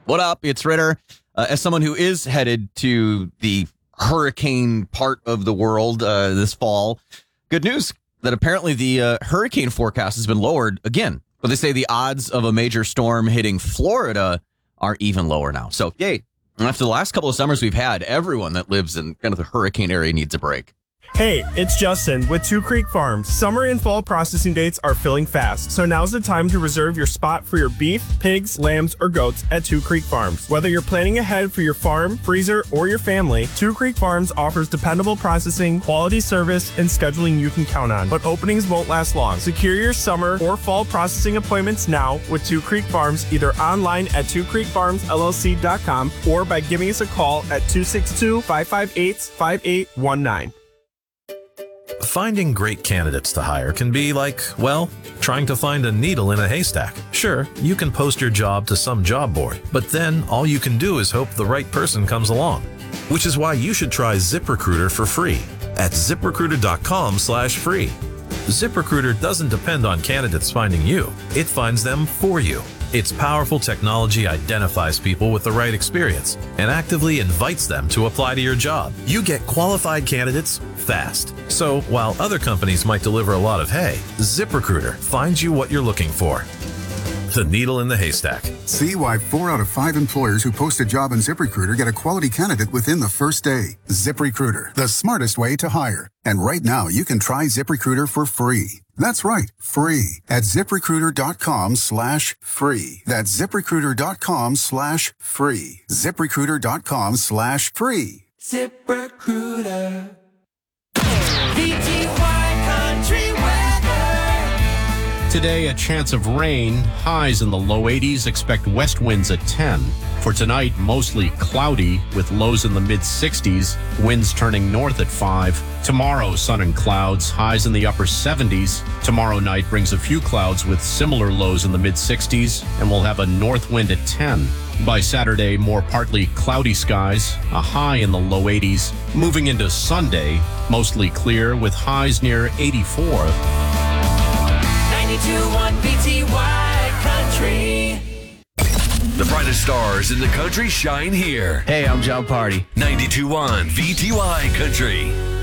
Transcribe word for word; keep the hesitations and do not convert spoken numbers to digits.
What up? It's Ritter. Uh, as someone who is headed to the hurricane part of the world uh, this fall, good news that apparently the uh, hurricane forecast has been lowered again. But they say the odds of a major storm hitting Florida are even lower now. So, yay. After the last couple of summers we've had, everyone that lives in kind of the hurricane area needs a break. Hey, it's Justin with Two Creek Farms. Summer and fall processing dates are filling fast, so now's the time to reserve your spot for your beef, pigs, lambs, or goats at Two Creek Farms. Whether you're planning ahead for your farm, freezer, or your family, Two Creek Farms offers dependable processing, quality service, and scheduling you can count on. But openings won't last long. Secure your summer or fall processing appointments now with Two Creek Farms, either online at two creek farms l l c dot com or by giving us a call at two six two, five five eight, five eight one nine. Finding great candidates to hire can be like, well, trying to find a needle in a haystack. Sure, you can post your job to some job board, but then all you can do is hope the right person comes along. Which is why you should try ZipRecruiter for free at zip recruiter dot com slash free. ZipRecruiter doesn't depend on candidates finding you. It finds them for you. Its powerful technology identifies people with the right experience and actively invites them to apply to your job. You get qualified candidates fast. So while other companies might deliver a lot of hay, ZipRecruiter finds you what you're looking for. The needle in the haystack. See why four out of five employers who post a job on ZipRecruiter get a quality candidate within the first day. ZipRecruiter, the smartest way to hire. And right now, you can try ZipRecruiter for free. That's right, free at zip recruiter dot com slash free. That's zip recruiter dot com slash free. zip recruiter dot com slash free. ZipRecruiter. V T Y Country Weather. Today, a chance of rain. Highs in the low eighties. Expect west winds at ten. For tonight, mostly cloudy with lows in the mid sixties. Winds turning north at five. Tomorrow, sun and clouds. Highs in the upper seventies. Tomorrow night brings a few clouds with similar lows in the mid sixties. And we'll have a north wind at ten. By Saturday, more partly cloudy skies, a high in the low eighties. Moving into Sunday, mostly clear with highs near eighty-four. ninety-two point one V T Y Country. The brightest stars in the country shine here. Hey, I'm John Party. ninety-two point one V T Y Country.